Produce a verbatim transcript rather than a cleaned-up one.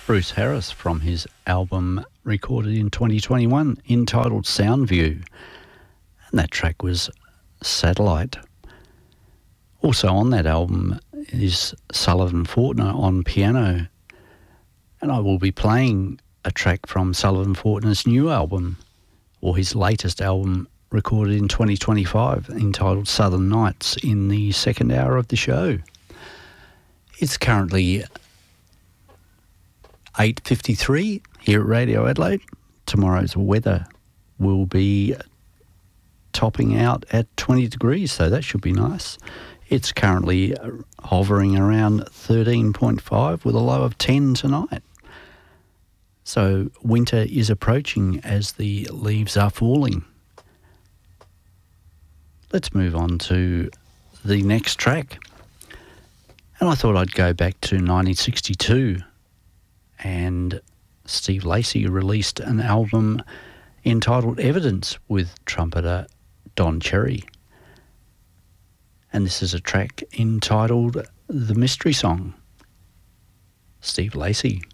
Bruce Harris from his album recorded in twenty twenty-one entitled Soundview, and that track was Satellite. Also on that album is Sullivan Fortner on piano, and I will be playing a track from Sullivan Fortner's new album, or his latest album recorded in twenty twenty-five, entitled Southern Nights, in the second hour of the show. It's currently eight fifty-three here at Radio Adelaide. Tomorrow's weather will be topping out at twenty degrees, so that should be nice. It's currently hovering around thirteen point five with a low of ten tonight. So winter is approaching as the leaves are falling. Let's move on to the next track. And I thought I'd go back to nineteen sixty-two, and Steve Lacy released an album entitled Evidence with trumpeter Don Cherry. And this is a track entitled The Mystery Song. Steve Lacy.